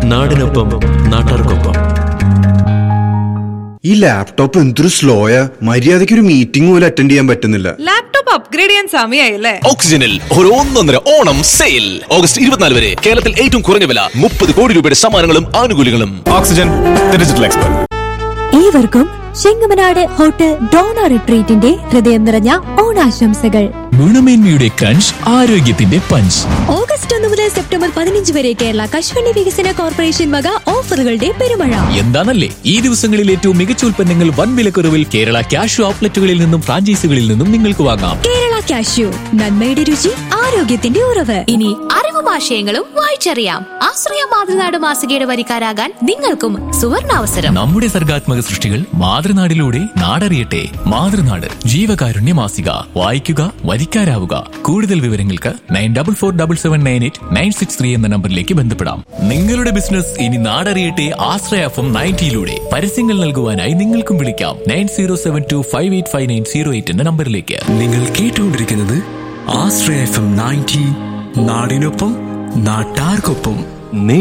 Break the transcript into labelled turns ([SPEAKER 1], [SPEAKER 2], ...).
[SPEAKER 1] നാടിനൊപ്പം നാട്ടാർക്കൊപ്പം.
[SPEAKER 2] ഈ ലാപ്ടോപ്പ് എന്തൊരു സ്ലോയാ, മര്യാദയ്ക്ക് ഒരു മീറ്റിംഗ് പോലും അറ്റൻഡ് ചെയ്യാൻ പറ്റുന്നില്ല.
[SPEAKER 3] ലാപ്ടോപ്പ് അപ്ഗ്രേഡ് ചെയ്യാൻ സമയമായില്ലേ?
[SPEAKER 4] ഓക്സിജനിൽ ഒരു 1.5 ഓണം സെയിൽ ഓഗസ്റ്റ് 24 വരെ. കേരളത്തിൽ ഏറ്റവും കുറഞ്ഞ വില, 30 കോടി രൂപയുടെ സമ്മാനങ്ങളും ആനുകൂല്യങ്ങളും. Oxygen, digital expert.
[SPEAKER 5] ഏവർക്കും ചെങ്ങമനാട് ഹോട്ടൽ ഡോണ റിട്രീറ്റിന്റെ ഹൃദയം നിറഞ്ഞ ഓണാശംസകൾ.
[SPEAKER 6] ഗുണമേന്മയുടെ ക്രഞ്ച്, ആരോഗ്യത്തിന്റെ പഞ്ച്.
[SPEAKER 5] ഓഗസ്റ്റ് 1 മുതൽ സെപ്റ്റംബർ 15 വരെ കേരള കശുവണ്ടി വികസന കോർപ്പറേഷൻ വക ഓഫറുകളുടെ പെരുമഴ.
[SPEAKER 6] എന്താണല്ലേ ഈ ദിവസങ്ങളിൽ ഏറ്റവും മികച്ച ഉൽപ്പന്നങ്ങൾ വൻ വിലക്കുറവിൽ കേരള കാഷ്യൂ ഔട്ട്ലെറ്റുകളിൽ നിന്നും ഫ്രാഞ്ചൈസികളിൽ നിന്നും നിങ്ങൾക്ക് വാങ്ങാം.
[SPEAKER 5] കേരള കാഷ്യൂ, നന്മയുടെ രുചി, ആരോഗ്യത്തിന്റെ ഉറവ്.
[SPEAKER 7] ഇനി അറിവും ആശയങ്ങളും വായിച്ചറിയാം. ആശ്രയ മാതൃനാട് മാസികയുടെ വരിക്കാരാകാൻ നിങ്ങൾക്കും സുവർണാവസരം.
[SPEAKER 6] നമ്മുടെ സർഗാത്മക സൃഷ്ടികൾ മാതൃനാടിലൂടെ നാടറിയട്ടെ. മാതൃനാട് ജീവകാരുണ്യ മാസിക. വായിക്കുക, വരിക്കാരാവുക. കൂടുതൽ വിവരങ്ങൾക്ക് 94477896 എന്ന നമ്പറിലേക്ക് ബന്ധപ്പെടാം. നിങ്ങളുടെ ബിസിനസ് ഇനി നാടറിയട്ടെ. ആശ്രയ FM 90 പരസ്യങ്ങൾ നൽകുവാനായി നിങ്ങൾക്കും വിളിക്കാം 9072585908 എന്ന നമ്പറിലേക്ക്.
[SPEAKER 8] നിങ്ങൾ കേട്ടുകൊണ്ടിരിക്കുന്നത് ആശ്രയ FM 90, നാടിനൊപ്പം നാട്ടാർക്കൊപ്പം.